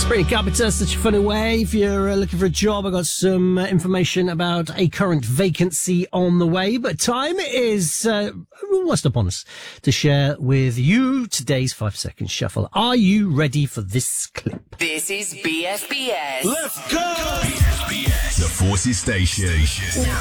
Pretty Carpenter, such a funny way. If you're looking for a job, I got some information about a current vacancy on the way. But time is almost upon us to share with you today's 5-second shuffle. Are you ready for this clip? This is BFBS. Let's go! BFBS, the Forces Station.